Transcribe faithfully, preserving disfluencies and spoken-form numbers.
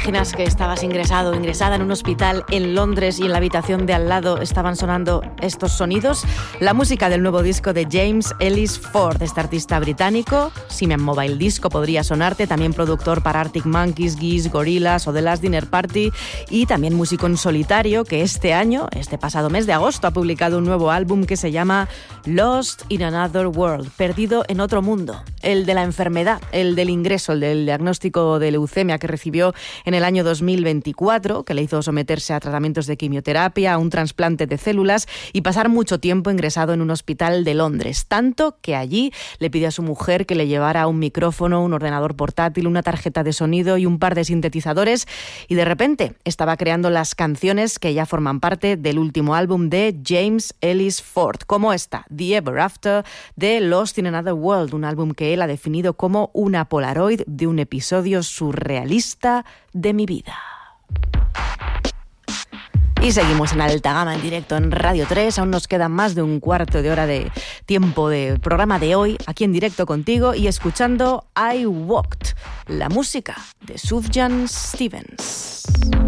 imaginas que estabas ingresado, ingresada en un hospital en Londres y en la habitación de al lado estaban sonando estos sonidos? La música del nuevo disco de James Ellis Ford, este artista británico. Simian Mobile Disco podría sonarte, también productor para Arctic Monkeys, Geese, Gorillaz o The Last Dinner Party, y también músico en solitario que este año, este pasado mes de agosto, ha publicado un nuevo álbum que se llama Lost in Another World, perdido en otro mundo, el de la enfermedad, el del ingreso, el del diagnóstico de leucemia que recibió en el año dos mil veinticuatro, que le hizo someterse a tratamientos de quimioterapia, a un trasplante de células y pasar mucho tiempo ingresado en un hospital de Londres, tanto que allí le pidió a su mujer que le llevara un micrófono, un ordenador portátil, una tarjeta de sonido y un par de sintetizadores, y de repente estaba creando las canciones que ya forman parte del último álbum de James Ellis Ford, como esta, The Ever After, de Lost in Another World, un álbum que él ha definido como una polaroid de un episodio surrealista de mi vida. Y seguimos en Alta Gama en directo en Radio tres. Aún nos queda más de un cuarto de hora de tiempo de programa de hoy, aquí en directo contigo y escuchando I Walked, la música de Sufjan Stevens.